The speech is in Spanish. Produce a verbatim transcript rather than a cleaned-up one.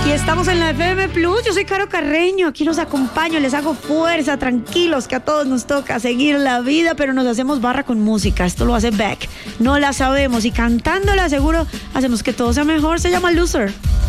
Y estamos en la F M Plus. Yo soy Caro Carreño. Aquí los acompaño, les hago fuerza. Tranquilos, que a todos nos toca seguir la vida, pero nos hacemos barra con música. Esto lo hace Beck. No la sabemos y cantándola seguro hacemos que todo sea mejor. Se llama Loser.